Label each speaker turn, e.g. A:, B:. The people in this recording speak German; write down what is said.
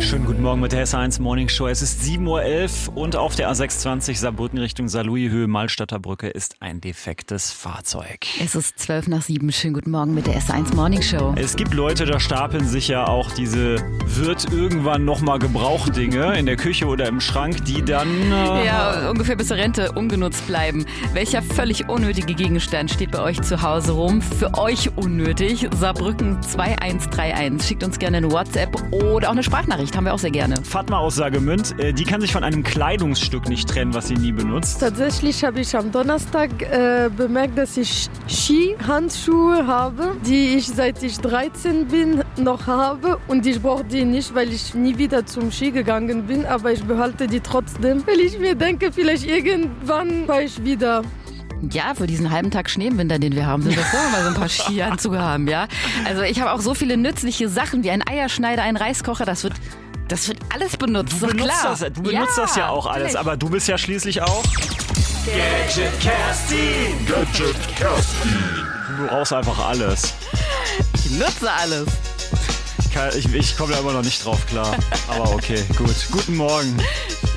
A: Schönen guten Morgen mit der S1 Morning Show. Es ist 7:11 Uhr und auf der A26 Saarbrücken Richtung Saarlouis Höhe Malstadter Brücke ist ein defektes Fahrzeug.
B: Es ist 7:12. Schönen guten Morgen mit der S1 Morning Show.
A: Es gibt Leute, da stapeln sich ja auch diese wird irgendwann nochmal gebraucht Dinge in der Küche oder im Schrank, die dann
B: ja, ungefähr bis zur Rente ungenutzt bleiben. Welcher völlig unnötige Gegenstand steht bei euch zu Hause rum? Für euch unnötig? Saarbrücken 2131. Schickt uns gerne eine WhatsApp oder auch eine Sprachnachricht. Haben wir auch sehr gerne.
A: Fatma aus Saargemünd, die kann sich von einem Kleidungsstück nicht trennen, was sie nie benutzt.
C: Tatsächlich habe ich am Donnerstag bemerkt, dass ich Skihandschuhe habe, die ich seit ich 13 bin noch habe und ich brauche die nicht, weil ich nie wieder zum Ski gegangen bin, aber ich behalte die trotzdem, weil ich mir denke, vielleicht irgendwann fahre ich wieder.
B: Ja, für diesen halben Tag Schnee im Winter, den wir haben, sind wir froh, wenn wir so ein paar Skianzüge haben, ja. Also ich habe auch so viele nützliche Sachen wie ein Eierschneider, ein Reiskocher, das wird alles benutzt,
A: Du benutzt
B: klar.
A: das ja auch alles, aber du bist ja schließlich auch Gadget Kerstin. Du brauchst einfach alles.
B: Ich nutze alles.
A: Ich komme da immer noch nicht drauf klar, aber okay, gut. Guten Morgen.